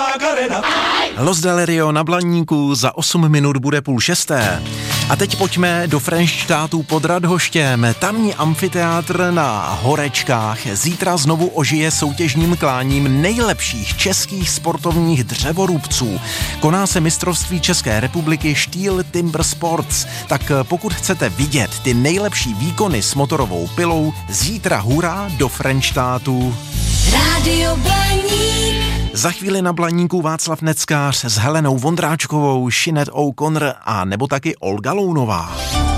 Los del Rio na Blaníku, za 8 minut bude 5:30. A teď pojďme do Frenštátu pod Radhoštěm. Tamní amfiteátr na Horečkách zítra znovu ožije soutěžním kláním nejlepších českých sportovních dřevorubců. Koná se mistrovství České republiky Steel Timber Sports. Tak pokud chcete vidět ty nejlepší výkony s motorovou pilou, zítra hurá do Frenštátu. Rádio Blaník. Za chvíli na Blaníku Václav Neckář s Helenou Vondráčkovou, Sinead O'Connor a nebo taky Olga Lounová.